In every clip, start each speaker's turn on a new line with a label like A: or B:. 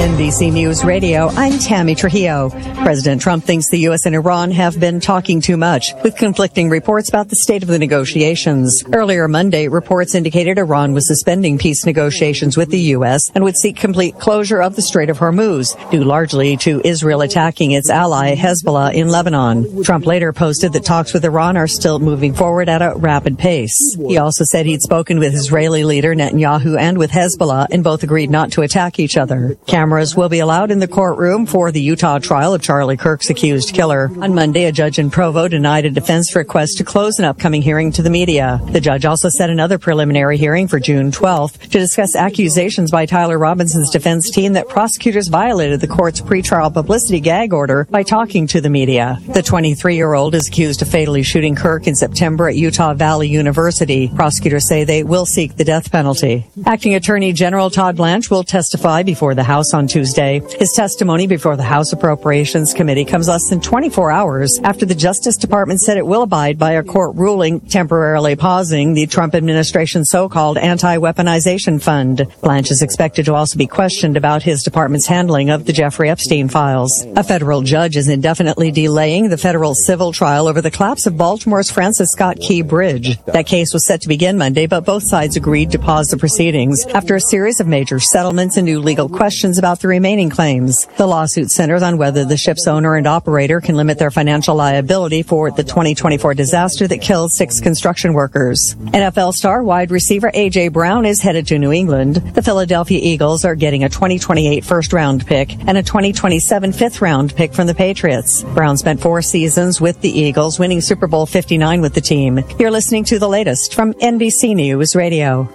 A: NBC News Radio, I'm Tammy Trujillo. President Trump thinks the U.S. and Iran have been talking too much, with conflicting reports about the state of the negotiations. Earlier Monday, reports indicated Iran was suspending peace negotiations with the U.S. and would seek complete closure of the Strait of Hormuz, due largely to Israel attacking its ally Hezbollah in Lebanon. Trump later posted that talks with Iran are still moving forward at a rapid pace. He also said he'd spoken with Israeli leader Netanyahu and with Hezbollah, and both agreed not to attack each other. Cameras will be allowed in the courtroom for the Utah trial of Charlie Kirk's accused killer. On Monday, a judge in Provo denied a defense request to close an upcoming hearing to the media. The judge also set another preliminary hearing for June 12th to discuss accusations by Tyler Robinson's defense team that prosecutors violated the court's pretrial publicity gag order by talking to the media. The 23-year-old is accused of fatally shooting Kirk in September at Utah Valley University. Prosecutors say they will seek the death penalty. Acting Attorney General Todd Blanche will testify before the House on Tuesday. His testimony before the House Appropriations Committee comes less than 24 hours after the Justice Department said it will abide by a court ruling temporarily pausing the Trump administration's so-called anti-weaponization fund. Blanche is expected to also be questioned about his department's handling of the Jeffrey Epstein files. A federal judge is indefinitely delaying the federal civil trial over the collapse of Baltimore's Francis Scott Key Bridge. That case was set to begin Monday, but both sides agreed to pause the proceedings after a series of major settlements and new legal questions about the remaining claims. The lawsuit centers on whether the ship's owner and operator can limit their financial liability for the 2024 disaster that killed 6 construction workers. NFL star wide receiver A.J. Brown is headed to New England. The Philadelphia Eagles are getting a 2028 first-round pick and a 2027 fifth-round pick from the Patriots. Brown spent 4 seasons with the Eagles, winning Super Bowl 59 with the team. You're listening to the latest from NBC News Radio.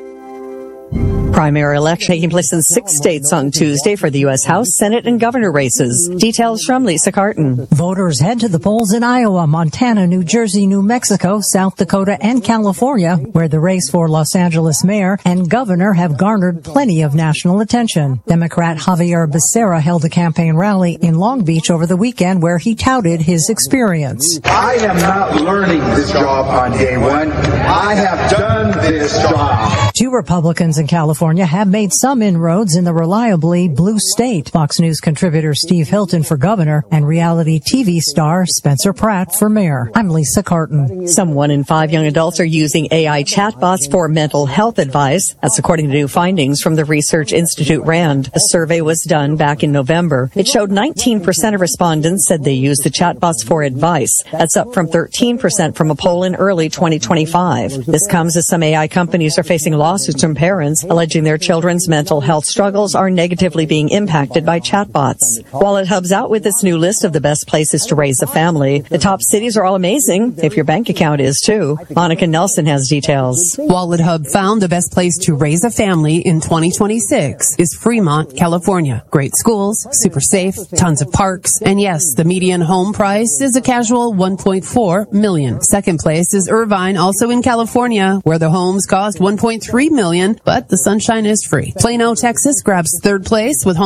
A: Primary election taking place in 6 states on Tuesday for the U.S. House, Senate, and governor races. Details from Lisa Carton.
B: Voters head to the polls in Iowa, Montana, New Jersey, New Mexico, South Dakota, and California, where the race for Los Angeles mayor and governor have garnered plenty of national attention. Democrat Javier Becerra held a campaign rally in Long Beach over the weekend where he touted his experience.
C: I am not learning this job on day one. I have done this job.
B: 2 Republicans in California have made some inroads in the reliably blue state. Fox News contributor Steve Hilton for governor and reality TV star Spencer Pratt for mayor. I'm Lisa Carton.
A: Some 1 in 5 young adults are using AI chatbots for mental health advice. That's according to new findings from the Research Institute RAND. A survey was done back in November. It showed 19% of respondents said they use the chatbots for advice. That's up from 13% from a poll in early 2025. This comes as some AI companies are facing lawsuits from parents alleging their children's mental health struggles are negatively being impacted by chatbots. Wallet Hub's out with its new list of the best places to raise a family. The top cities are all amazing, if your bank account is too. Monica Nelson has details.
D: Wallet Hub found the best place to raise a family in 2026 is Fremont, California. Great schools, super safe, tons of parks, and yes, the median home price is a casual $1.4 million. Second place is Irvine, also in California, where the homes cost $1.3 million, but the sunshine is free. Plano, Texas grabs 3rd place with home